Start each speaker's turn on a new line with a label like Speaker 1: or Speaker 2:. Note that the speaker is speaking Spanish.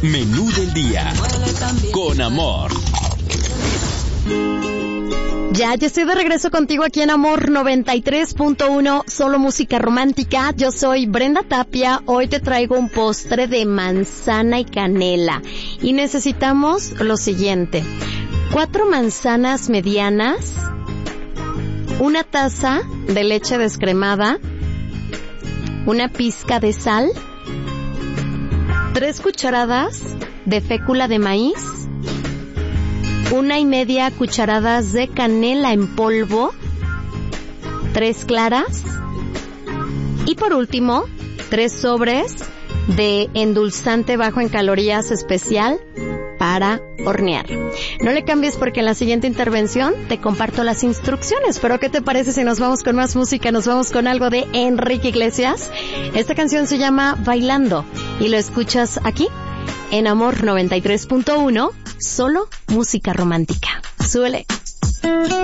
Speaker 1: Menú del día. Con amor.
Speaker 2: Ya estoy de regreso contigo aquí en Amor 93.1, solo música romántica. Yo soy Brenda Tapia. Hoy te traigo un postre de manzana y canela. Y necesitamos lo siguiente: 4 manzanas medianas, una taza de leche descremada, una pizca de sal, 3 cucharadas de fécula de maíz, 1.5 cucharadas de canela en polvo, 3 claras y por último 3 sobres de endulzante bajo en calorías especial para hornear. No le cambies porque en la siguiente intervención te comparto las instrucciones. Pero ¿qué te parece si nos vamos con más música? Nos vamos con algo de Enrique Iglesias. Esta canción se llama Bailando y lo escuchas aquí en Amor 93.1, solo música romántica. Súbele.